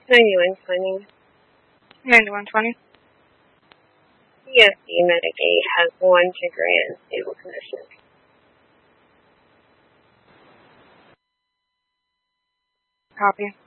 9120. 9120. CSD Medigate has 1 to grant stable condition. Copy.